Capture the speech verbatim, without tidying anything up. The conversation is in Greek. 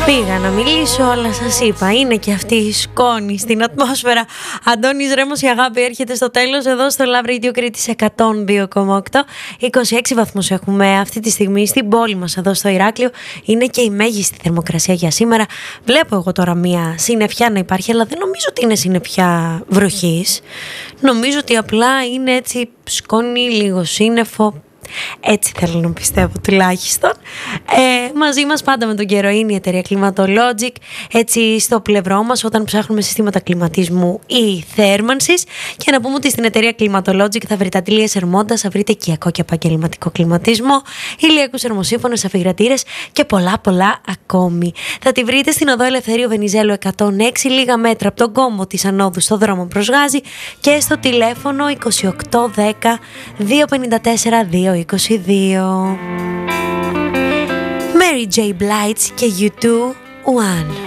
Πήγα να μιλήσω, αλλά σας είπα, είναι και αυτή η σκόνη στην ατμόσφαιρα. Αντώνης Ρέμος, η αγάπη έρχεται στο τέλος εδώ στο Love Radio Κρήτης εκατόν δύο κόμμα οκτώ. είκοσι έξι βαθμούς έχουμε αυτή τη στιγμή στην πόλη μας εδώ στο Ηράκλειο. Είναι και η μέγιστη θερμοκρασία για σήμερα. Βλέπω εγώ τώρα μία συννεφιά να υπάρχει, αλλά δεν νομίζω ότι είναι συννεφιά βροχής. Νομίζω ότι απλά είναι έτσι σκόνη, λίγο σύννεφο. Έτσι θέλω να πιστεύω τουλάχιστον. ε, Μαζί μας πάντα με τον καιρό είναι η εταιρεία Climatologic. Έτσι στο πλευρό μας όταν ψάχνουμε συστήματα κλιματισμού ή θέρμανσης. Και να πούμε ότι στην εταιρεία Climatologic θα βρείτε αντιλίες θερμόντας, θα βρείτε οικιακό και επαγγελματικό κλιματισμό, ηλιακούς θερμοσύφωνες, αφιγρατήρες και πολλά πολλά ακόμη. Θα τη βρείτε στην οδό Ελευθερίου Βενιζέλου εκατόν έξι, λίγα μέτρα από τον κόμβο της ανόδου στο δρόμο προς Γάζη, και στο τηλέφωνο είκοσι οκτώ δέκα δύο πενήντα τέσσερα δύο είκοσι δύο. Mary J. Blige και γιου τού One.